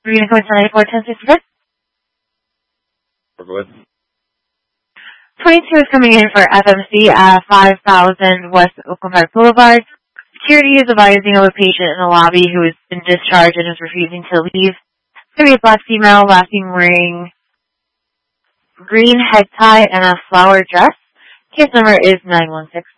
We're going to go into 941066. We're good. 22 is coming in for FMC at 5000 West Oakland Park Boulevard. Security is advising of a patient in the lobby who has been discharged and is refusing to leave. It's going to be a black female, lacking wearing green head tie and a flower dress. Case number is 916.